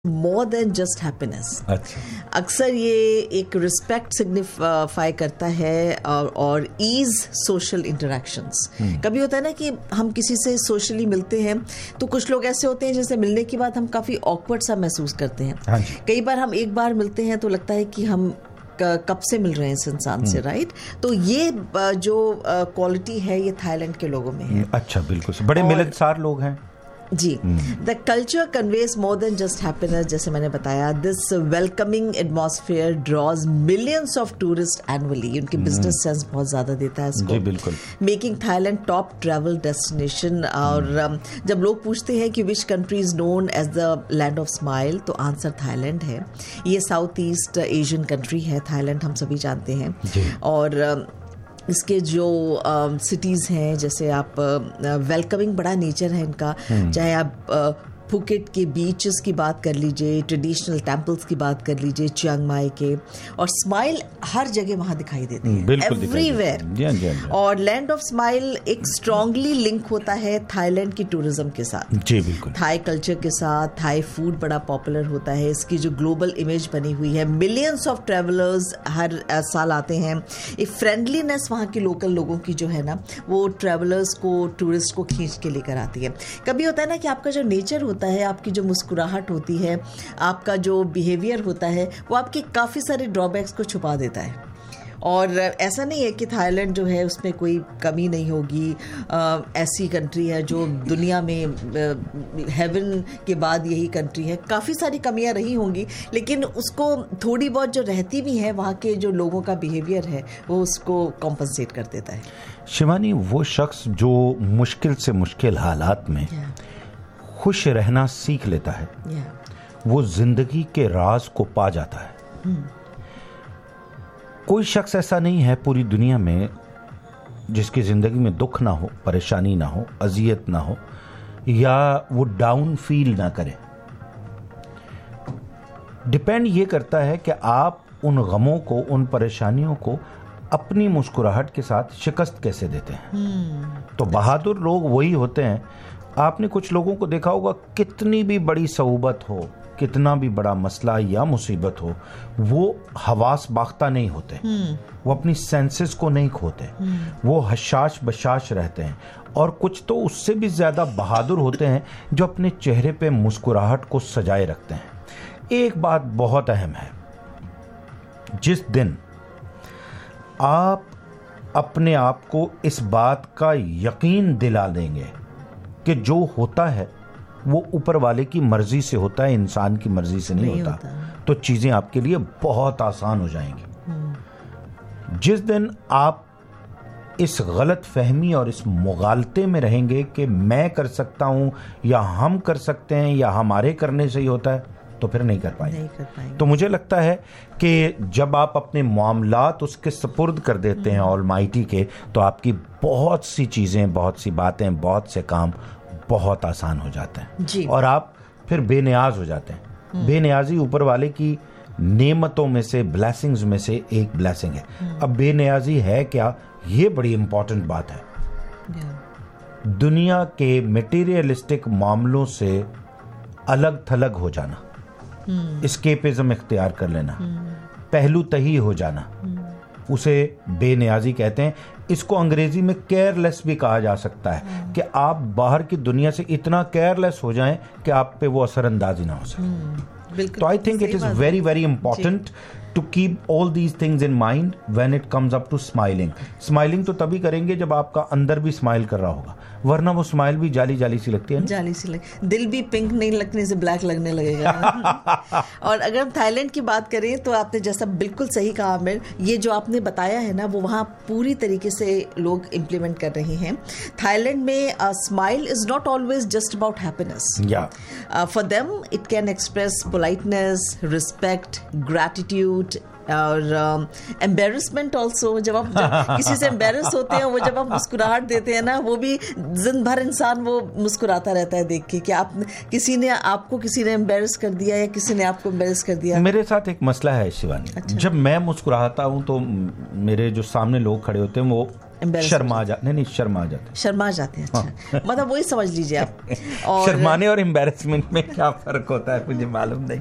More than just happiness. अच्छा। अक्सर ये एक रिस्पेक्ट सिग्निफाई करता है और ईज सोशल इंटरेक्शंस। कभी होता है ना कि हम किसी से सोशली मिलते हैं तो कुछ लोग ऐसे होते हैं जैसे मिलने के बाद हम काफ़ी ऑकवर्ड सा महसूस करते हैं। हाँ। कई बार हम एक बार मिलते हैं तो लगता है कि हम कब से मिल रहे हैं इस इंसान से, राइट? तो ये जो क्वालिटी है ये थाईलैंड के लोगों में है। अच्छा, बिल्कुल, बड़े मिलनसार लोग हैं जी। The culture conveys more than just happiness. जैसे मैंने बताया, this welcoming atmosphere drawers millions of tourist annually. उनकी बिजनेस सेंस बहुत ज्यादा देता है इसको। जी बिल्कुल। Making Thailand top travel destination. और जब लोग पूछते हैं कि which country is known as the land of smile, तो आंसर थाईलैंड है। ये साउथ ईस्ट एशियन कंट्री है थाईलैंड, हम सभी जानते हैं। और इसके जो सिटीज़ हैं, जैसे आप वेलकमिंग बड़ा नेचर है इनका। चाहे आप फुकेट के बीचेस की बात कर लीजिए, ट्रेडिशनल टेम्पल्स की बात कर लीजिए, चियांग माई के, और स्माइल हर जगह वहाँ दिखाई देती है, एवरीवेयर। और लैंड ऑफ स्माइल एक स्ट्रांगली लिंक होता है थाईलैंड की टूरिज्म के साथ। जी बिल्कुल। थाई कल्चर के साथ थाई फूड बड़ा पॉपुलर होता है। इसकी जो ग्लोबल इमेज बनी हुई है, मिलियंस ऑफ ट्रैवलर्स हर साल आते हैं। एक फ्रेंडलीनेस वहाँ के लोकल लोगों की जो है ना, वो ट्रैवलर्स को, टूरिस्ट को खींच के लेकर आती है। कभी होता है ना कि आपका जो नेचर होता है, आपकी जो मुस्कुराहट होती है, आपका जो बिहेवियर होता है, वो आपके काफ़ी सारे ड्रॉबैक्स को छुपा देता है। और ऐसा नहीं है कि थाईलैंड जो है उसमें कोई कमी नहीं होगी। ऐसी कंट्री है जो दुनिया में हेवन के बाद यही कंट्री है। काफ़ी सारी कमियां रही होंगी, लेकिन उसको थोड़ी बहुत जो रहती भी है, वहाँ के जो लोगों का बिहेवियर है, वो उसको कॉम्पनसेट कर देता है। शिवानी, वो शख्स जो मुश्किल से मुश्किल हालात में खुश रहना सीख लेता है, वो जिंदगी के राज को पा जाता है। कोई शख्स ऐसा नहीं है पूरी दुनिया में जिसकी जिंदगी में दुख ना हो, परेशानी ना हो, अजियत ना हो, या वो डाउन फील ना करे। डिपेंड ये करता है कि आप उन गमों को, उन परेशानियों को अपनी मुस्कुराहट के साथ शिकस्त कैसे देते हैं। तो बहादुर लोग वही होते हैं। आपने कुछ लोगों को देखा होगा, कितनी भी बड़ी सऊबत हो, कितना भी बड़ा मसला या मुसीबत हो, वो हवास बाख्ता नहीं होते, वो अपनी सेंसेस को नहीं खोते, वो हशाश बशाश रहते हैं। और कुछ तो उससे भी ज्यादा बहादुर होते हैं जो अपने चेहरे पे मुस्कुराहट को सजाए रखते हैं। एक बात बहुत अहम है, जिस दिन आप अपने आप को इस बात का यकीन दिला देंगे कि जो होता है वो ऊपर वाले की मर्जी से होता है, इंसान की मर्जी से नहीं होता, तो चीजें आपके लिए बहुत आसान हो जाएंगी। जिस दिन आप इस गलत फहमी और इस मुगालते में रहेंगे कि मैं कर सकता हूं, या हम कर सकते हैं, या हमारे करने से ही होता है, तो फिर नहीं कर पाएंगे। तो मुझे लगता है कि जब आप अपने मामलात उसके सुपुर्द कर देते हैं ऑलमाइटी के, तो आपकी बहुत सी चीजें, बहुत सी बातें, बहुत से काम बहुत आसान हो जाते हैं और आप फिर बेनियाज हो जाते हैं। बेनियाजी ऊपर वाले की नेमतों में से, ब्लेसिंग्स में से एक ब्लेसिंग है। अब बेनियाजी है क्या, ये बड़ी इंपॉर्टेंट बात है। दुनिया के मटेरियलिस्टिक मामलों से अलग थलग हो जाना, एस्केपिज्म इख्तियार कर लेना, पहलू तही हो जाना, उसे बेनियाजी कहते हैं। इसको अंग्रेजी में केयरलेस भी कहा जा सकता है, कि आप बाहर की दुनिया से इतना केयरलेस हो जाएं कि आप पे वो असरअंदाज ही ना हो सके। तो I think it is very very important to keep all these things in mind when it comes up to smiling. Smiling तो तभी करेंगे जब आपका अंदर भी स्माइल कर रहा होगा, वरना वो स्माइल भी जाली जाली सी लगती है। जाली सी लग, दिल भी पिंक नहीं लगने से ब्लैक लगने लगेगा। और अगर हम थाईलैंड की बात करें, तो आपने जैसा बिल्कुल सही कहा आमिर, ये जो आपने बताया है ना, वो वहाँ पूरी तरीके से लोग इम्प्लीमेंट कर रहे हैं। थाईलैंड में smile is not always just about happiness. For them it can express politeness, respect, gratitude और एम्बेरसमेंट ऑल्सो। जब आप किसी से एम्बेरस होते हैं, वो जब आप मुस्कुराहट देते हैं ना, वो भी दिन भर इंसान वो मुस्कुराता रहता है देख के कि आप किसी ने एम्बेरस कर दिया या किसी ने आपको एम्बेरस कर दिया। मेरे साथ एक मसला है शिवानी। अच्छा। जब मैं मुस्कुराता हूँ तो मेरे जो सामने लोग खड़े होते हैं वो शर्मा जाते हैं। शर्मा जाते हैं, अच्छा। मतलब वही समझ लीजिए आप। और शर्माने और एम्बैरेसमेंट में क्या फर्क होता है मुझे मालूम नहीं।